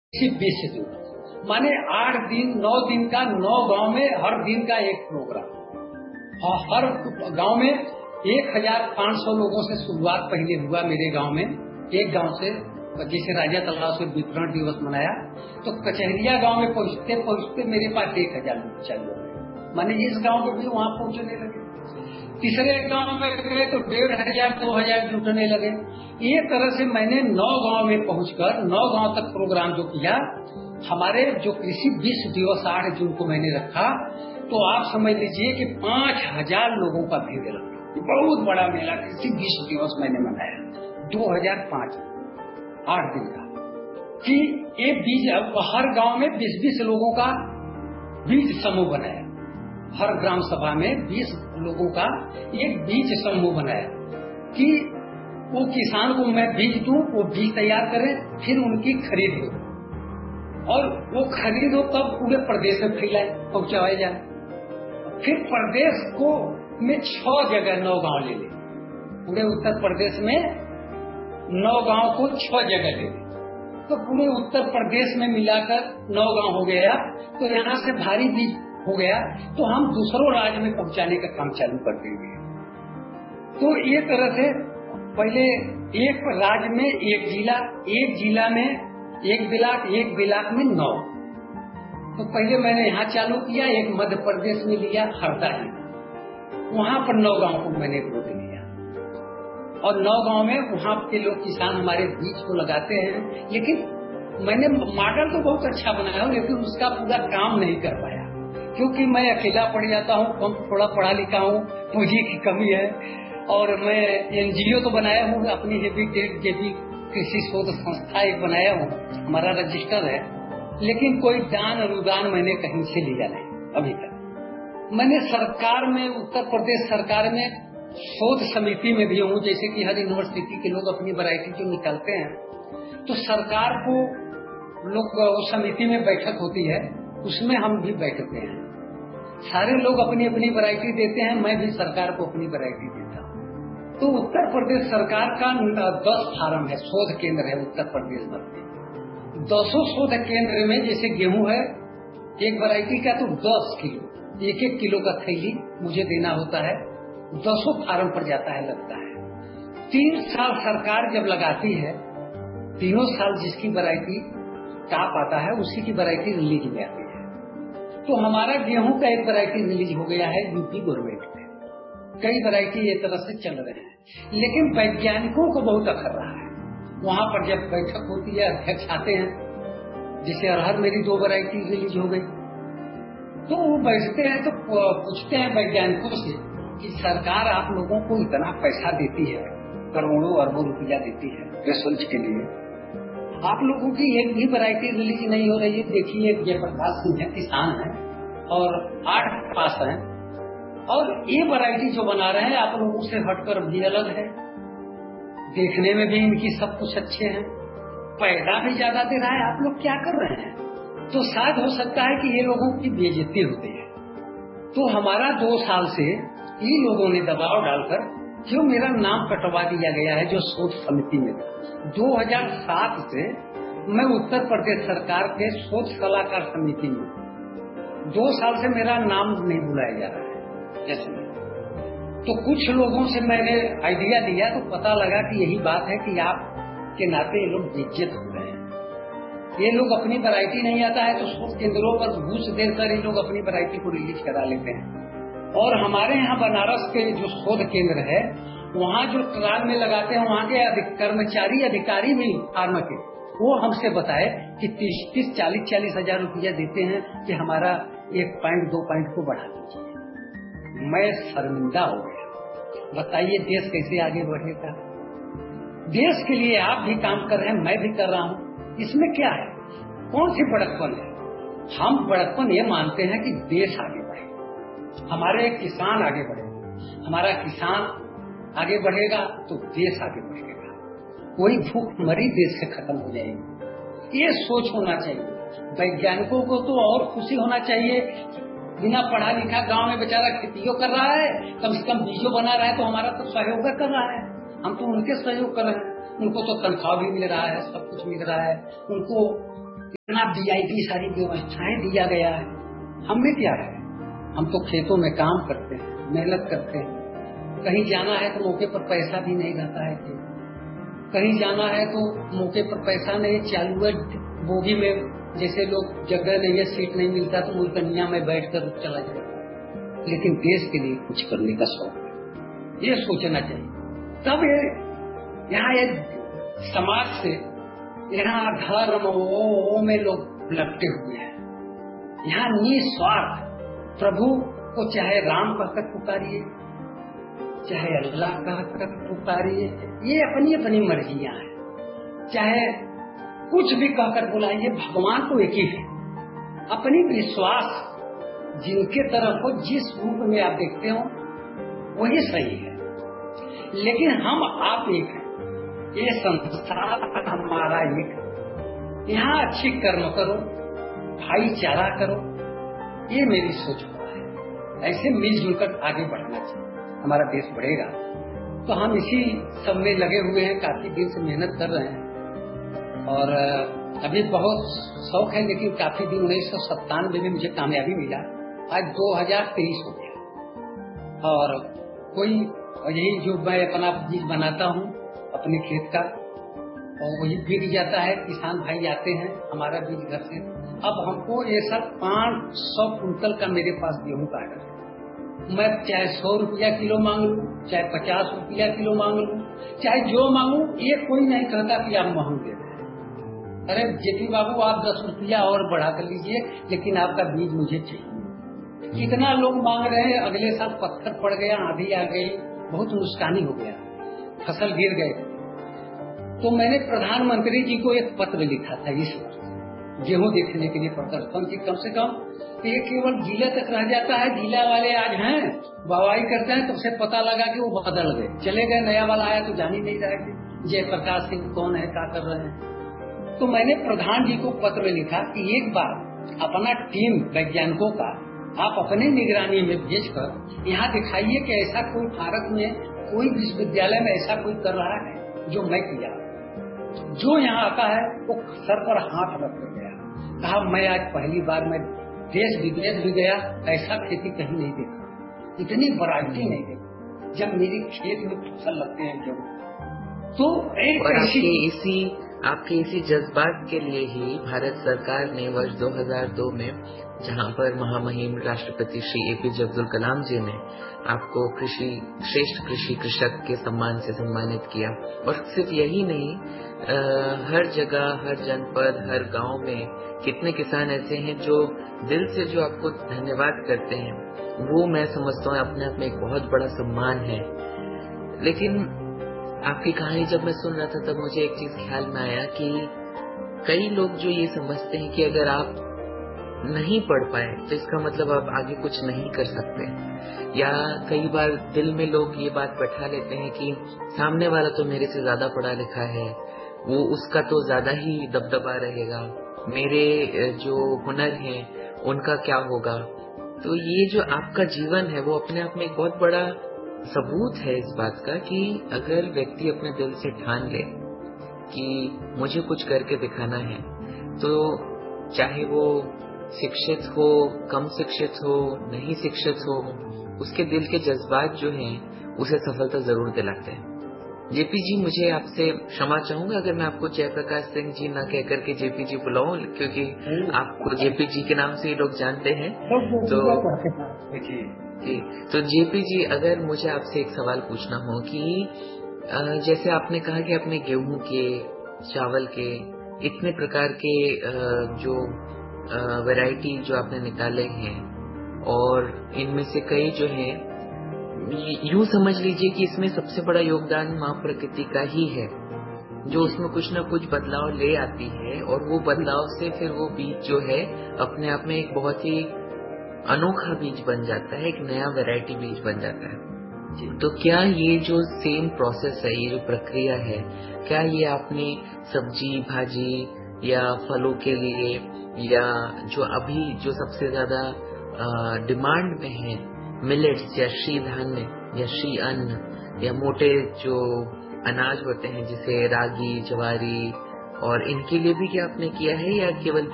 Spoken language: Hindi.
20 दिन माने 8 दिन 9 दिन का 9 गांव में हर दिन का एक प्रोग्राम और हर गांव में 1500 लोगों से शुरुआत पहले हुआ मेरे गांव में। एक गांव से जैसे राजा तालाब से वितरण दिवस मनाया तो कचहरिया गांव में पहुंचते पहुंचते मेरे पास 1000 लोग चालू हो गए। माने इस गांव के भी वहां पहुंचने लगे। तीसरे गांव में गए तो 1500 2000 जुटने लगे। ये तरह से मैंने 9 गांव में पहुंचकर 9 गांव तक प्रोग्राम जो किया। हमारे जो कृषि विश्व दिवस 8 जून को मैंने रखा तो आप समझ लीजिए कि 5000 लोगों का भीड़ लगा। बहुत बड़ा मेला कृषि विश्व दिवस मैंने मनाया 2005 8 दिन का कि ये बीज हर गांव में 20-20 लोगों का बीज समूह बनाया। हर ग्राम सभा में 20 लोगों का एक बीज समूह बनाया कि वो किसान को मैं बीज दूं, वो बीज तैयार करें, फिर उनकी खरीद हो और वो खरीद हो तब पूरे प्रदेश में फैलाए पहुंचाए जाए। फिर प्रदेश को में 6 जगह 9 गांव ले ले। पूरे उत्तर प्रदेश में 9 गांव को 6 जगह ले ले तो पूरे उत्तर प्रदेश में मिलाकर 9 गांव हो गया। तो यहाँ से भारी बीज हो गया तो हम दूसरों राज्य में पहुंचाने का काम चालू कर देंगे। तो ये तरह से पहले एक राज्य में एक जिला में एक ब्लाक में 9। तो पहले मैंने यहाँ चालू किया। एक मध्य प्रदेश में लिया हरदा ही, वहां पर 9 गांव को मैंने गोद लिया और 9 गांव में वहां के लोग किसान हमारे बीज को लगाते हैं। लेकिन मैंने मॉडल तो बहुत अच्छा बनाया हूँ लेकिन उसका पूरा काम नहीं कर पाया क्योंकि मैं अकेला पड़ जाता हूँ, कम थोड़ा पढ़ा लिखा हूँ, पूंजी की कमी है। और मैं NGO तो बनाया हूँ अपनी जेबी कृषि शोध संस्था एक बनाया हूँ, हमारा रजिस्टर है, लेकिन कोई दान अनुदान मैंने कहीं से लिया नहीं अभी तक। मैंने सरकार में उत्तर प्रदेश सरकार में शोध समिति में भी हूँ। जैसे कि हर यूनिवर्सिटी के लोग अपनी वैरायटी जो निकालते हैं तो सरकार को लोग उस समिति में बैठक होती है, उसमें हम भी बैठते हैं। सारे लोग अपनी अपनी वैरायटी देते हैं, मैं भी सरकार को अपनी वैरायटी देता हूँ। तो उत्तर प्रदेश सरकार का 10 फार्म है, शोध केंद्र है उत्तर प्रदेश में। 200 शोध केंद्र में जैसे गेहूं है एक वैरायटी का तो 10 किलो 1-1 किलो का थैली मुझे देना होता है। 200 फार्म पर जाता है, लगता है। 3 साल सरकार जब लगाती है, तीनों साल जिसकी वैरायटी टॉप आता है उसी की वैरायटी रिलीज में आती है। तो हमारा गेहूं का एक वैरायटी रिलीज हो गया है यूपी गवर्नमेंट में। कई वैरायटी ये तरह से चल रहे हैं लेकिन वैज्ञानिकों को बहुत अखर रहा है। वहां पर जब बैठक होती है अध्यक्ष आते हैं, जैसे अरहर मेरी 2 वैरायटी रिलीज हो गई तो वो बैठते हैं तो पूछते हैं वैज्ञानिकों से कि सरकार आप लोगों को इतना पैसा देती है, करोड़ों अरबों रुपया देती है रिसर्च के लिए, आप लोगों की एक भी वैरायटी रिलीज नहीं हो रही है। देखिए जयप्रकाश सिंह है, किसान है और 8 पास है और ये वैरायटी जो बना रहे हैं आप लोगों से हटकर भी अलग है, देखने में भी इनकी सब कुछ अच्छे हैं, पैदा भी ज्यादा दे रहा है, आप लोग क्या कर रहे हैं। तो शायद हो सकता है कि ये लोगों की बेइज्जती होती है। तो हमारा 2 साल से इन लोगों ने दबाव डालकर जो मेरा नाम कटवा दिया गया है जो शोध समिति में था। 2007 से मैं उत्तर प्रदेश सरकार के शोध सलाहकार समिति में 2 साल से मेरा नाम नहीं बुलाया जा रहा है। जैसे तो कुछ लोगों से मैंने आइडिया लिया तो पता लगा कि यही बात है कि आप के नाते ये लोग बेइज्जत हो रहे हैं। ये लोग अपनी वैरायटी नहीं आता है तो शोध केंद्रों पर घूस देकर ये लोग अपनी वैरायटी को रिलीज करा लेते हैं। और हमारे यहाँ बनारस के जो शोध केंद्र है वहाँ जो ट्रायल में लगाते हैं वहाँ के कर्मचारी अधिकारी भी फार्मा के वो हमसे बताए कि 30-40 हजार रुपया देते हैं कि हमारा 1 पॉइंट 2 पॉइंट को बढ़ा दीजिए। मैं शर्मिंदा हो गया। बताइए देश कैसे आगे बढ़ेगा। देश के लिए आप भी काम कर रहे हैं, मैं भी कर रहा हूँ, इसमें क्या है, कौन सी बड़कपन है। हम बड़कपन ये मानते हैं कि देश आगे बढ़े, हमारे किसान आगे बढ़े, हमारा किसान आगे बढ़ेगा तो देश आगे बढ़ेगा, कोई भूखमरी देश से खत्म हो जाएगी। ये सोच होना चाहिए। वैज्ञानिकों को तो और खुशी होना चाहिए, बिना पढ़ा लिखा गांव में बेचारा खेतियों कर रहा है, कम से कम बीजों बना रहा है तो हमारा तो सहयोग कर रहा है, हम तो उनके सहयोग कर रहे हैं। उनको तो तनख्वाह भी मिल रहा है, सब कुछ मिल रहा है, उनको इतना वीआईपी सारी व्यवस्थाएं दिया गया है, हम में क्या है? हम तो खेतों में काम करते हैं, मेहनत करते हैं। कहीं जाना है तो मौके पर पैसा भी नहीं रहता है कि कहीं जाना है तो मौके पर पैसा नहीं, चालू है बोगी में, जैसे लोग जगह नहीं है, सीट नहीं मिलता तो मुल्कनिया में बैठकर चला जाता। लेकिन देश के लिए कुछ करने का शौक है, ये सोचना चाहिए। तब यहाँ ये समाज से यहाँ धर्म में लोग लपटे हुए हैं। यहाँ निस्वार्थ प्रभु को चाहे राम कहकर पुकारिए, चाहे अल्लाह कहकर पुकारिए, ये अपनी अपनी मर्जियां हैं। चाहे कुछ भी कहकर बुलाइए, भगवान तो एक ही है। अपनी विश्वास जिनके तरफ हो, जिस रूप में आप देखते हो वही सही है। लेकिन हम आप एक हैं, ये संसार हमारा एक है। यहाँ अच्छी कर्म करो, भाईचारा करो, ये मेरी सोच है। ऐसे मिलजुल कर आगे बढ़ना चाहिए, हमारा देश बढ़ेगा। तो हम इसी सब में लगे हुए हैं, काफी दिन से मेहनत कर रहे हैं और अभी बहुत शौक है। लेकिन काफी दिन 1997 में मुझे कामयाबी मिला, आज 2023 हो गया। और कोई यही जो मैं अपना बीज बनाता हूँ अपने खेत का, और वही बिक जाता है, किसान भाई आते हैं हमारा बीज घर से। अब हमको ये सब 500 कुंटल का मेरे पास गेहूं का है। मैं चाहे 100 रुपया किलो मांग लूं, चाहे 50 रुपया किलो मांग लूं, चाहे जो मांगू, ये कोई नहीं कहता कि आप महंग दे रहे हैं। अरे जेपी बाबू आप 10 रुपया और बढ़ा कर लीजिए, लेकिन आपका बीज मुझे चाहिए। कितना लोग मांग रहे हैं। अगले साल पत्थर पड़ गया, आंधी आ गई, बहुत नुकसानी हो गया, फसल गिर गए। तो मैंने प्रधानमंत्री जी को एक पत्र लिखा था इस वर्ष, गेहूं देखने के लिए प्रदर्शन की कम से कम ये केवल जिले तक रह जाता है। जिला वाले आज हैं, बवाई करते हैं, तो उसे पता लगा कि वो बदल गए, चले गए, नया वाला आया तो जान ही नहीं रहा कि जयप्रकाश सिंह कौन है, क्या कर रहे हैं। तो मैंने प्रधान जी को पत्र लिखा कि एक बार अपना टीम वैज्ञानिकों का आप अपने निगरानी में भेजकर यहाँ दिखाइए कि ऐसा कोई भारत में कोई विश्वविद्यालय में ऐसा कोई कर रहा है जो मैं किया। जो यहाँ आता है वो सर पर हाथ रख गया, कहा मैं आज पहली बार मैं देश विदेश भी गया, ऐसा खेती कहीं नहीं देखा, इतनी वैरायटी नहीं देखी। जब मेरे खेत में फसल लगते हैं जो, तो एक आपके इसी जज्बात के लिए ही भारत सरकार ने वर्ष 2002 में, जहां पर महामहिम राष्ट्रपति श्री एपीजे अब्दुल कलाम जी ने आपको श्रेष्ठ कृषि कृषक के सम्मान से सम्मानित किया। और सिर्फ यही नहीं, हर जगह, हर जनपद, हर गांव में कितने किसान ऐसे हैं जो दिल से जो आपको धन्यवाद करते हैं। वो मैं समझता हूँ अपने आप में एक बहुत बड़ा सम्मान है। लेकिन आपकी कहानी जब मैं सुन रहा था तब मुझे एक चीज ख्याल में आया कि कई लोग जो ये समझते हैं कि अगर आप नहीं पढ़ पाए तो इसका मतलब आप आगे कुछ नहीं कर सकते, या कई बार दिल में लोग ये बात बैठा लेते हैं कि सामने वाला तो मेरे से ज्यादा पढ़ा लिखा है, वो उसका तो ज्यादा ही दबदबा रहेगा, मेरे जो हुनर हैं उनका क्या होगा। तो ये जो आपका जीवन है वो अपने आप में एक बहुत बड़ा सबूत है इस बात का कि अगर व्यक्ति अपने दिल से ठान ले कि मुझे कुछ करके दिखाना है, तो चाहे वो शिक्षित हो, कम शिक्षित हो, नहीं शिक्षित हो, उसके दिल के जज्बात जो हैं उसे सफलता जरूर दिलाते हैं। जेपी जी, मुझे आपसे क्षमा चाहूंगा अगर मैं आपको जयप्रकाश सिंह जी ना कह करके जेपी जी बुलाऊं, क्योंकि आपको जेपी जी के नाम से ही लोग जानते हैं। तो जेपी जी, अगर मुझे आपसे एक सवाल पूछना हो कि जैसे आपने कहा कि अपने गेहूं के, चावल के, इतने प्रकार के जो वैरायटी जो आपने निकाले हैं, और इनमें से कई जो हैं, यूं समझ लीजिए कि इसमें सबसे बड़ा योगदान माँ प्रकृति का ही है, जो उसमें कुछ न कुछ बदलाव ले आती है, और वो बदलाव से फिर वो बीज जो है अपने आप में एक बहुत ही अनोखा बीज बन जाता है, एक नया वैरायटी बीज बन जाता है। तो क्या ये जो सेम प्रोसेस है, ये जो प्रक्रिया है, क्या ये आपने सब्जी भाजी या फलों के लिए, या जो अभी जो सबसे ज्यादा डिमांड में है, मिलेट्स या श्री धान्य या श्री अन्न या मोटे जो अनाज होते हैं, जैसे रागी, ज्वारी, और इनके लिए भी क्या आपने किया है या केवल